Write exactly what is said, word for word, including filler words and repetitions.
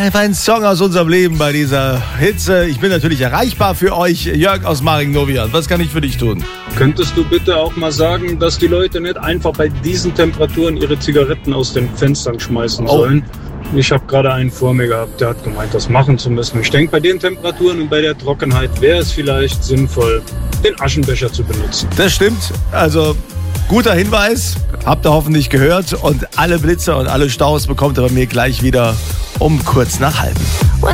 einfach ein Song aus unserem Leben bei dieser Hitze. Ich bin natürlich erreichbar für euch. Jörg aus Maringnovian, was kann ich für dich tun? Könntest du bitte auch mal sagen, dass die Leute nicht einfach bei diesen Temperaturen ihre Zigaretten aus den Fenstern schmeißen Oh. sollen? Ich habe gerade einen vor mir gehabt, der hat gemeint, das machen zu müssen. Ich denke, bei den Temperaturen und bei der Trockenheit wäre es vielleicht sinnvoll, den Aschenbecher zu benutzen. Das stimmt. Also guter Hinweis. Habt ihr hoffentlich gehört. Und alle Blitze und alle Staus bekommt ihr bei mir gleich wieder um kurz nach halb.